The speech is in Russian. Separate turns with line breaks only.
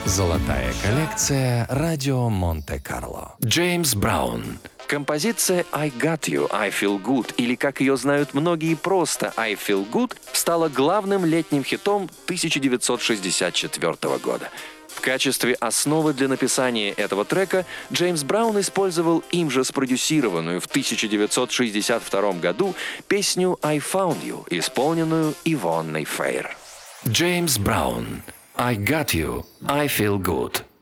Золотая коллекция «Радио Монте-Карло». Джеймс Браун. Композиция «I Got You, I Feel Good», или, как ее знают многие, просто «I Feel Good», стала главным летним хитом 1964 года. В качестве основы для написания этого трека Джеймс Браун использовал им же спродюсированную в 1962 году песню «I Found You», исполненную Ивонной Фейр. Джеймс Браун. «I Got You, I Feel Good».